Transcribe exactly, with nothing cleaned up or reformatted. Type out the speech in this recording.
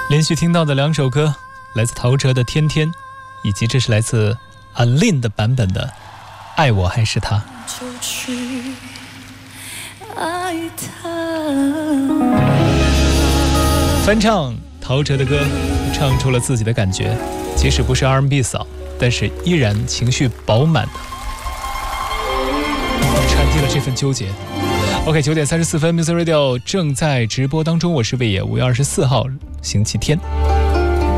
连续听到的两首歌，来自陶喆的《天天》，以及这是来自阿令的版本的《爱我还是他》。 就去爱他。 翻唱陶喆的歌，唱出了自己的感觉，即使不是 R and B 嫂，但是依然情绪饱满的传递了这份纠结。OK， 九点三十四分 ，Music Radio 正在直播当中，我是魏野，五月二十四号星期天。